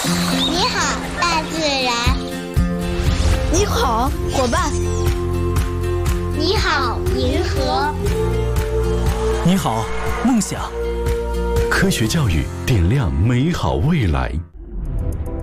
你好，大自然。 你好，伙伴。 你好，银河。 你好，梦想。 科学教育点亮美好未来。